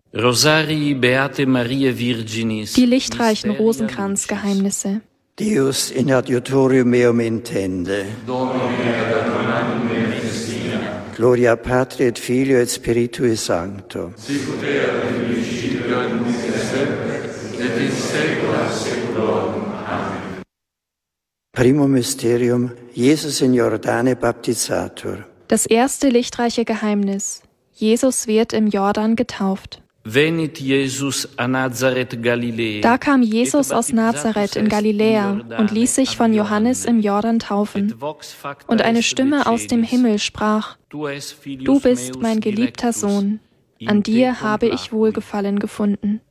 Rosarii Beate Mariae Virginis. Die lichtreichen Rosenkranzgeheimnisse. Deus in adiutorium meum intende. Gloria Patri et Filio et Spiritui Sancto. Sicut erat in principio et nunc et semper et in saecula saeculorum. Amen. Primum Mysterium, Jesus in Jordane baptizator. Das erste lichtreiche Geheimnis. Jesus wird im Jordan getauft. Venit Jesus a Nazareth Galiläae. Da kam Jesus aus Nazareth in Galiläa und ließ sich von Johannes im Jordan taufen. Und eine Stimme aus dem Himmel sprach: Du bist mein geliebter Sohn, an dir habe ich Wohlgefallen gefunden.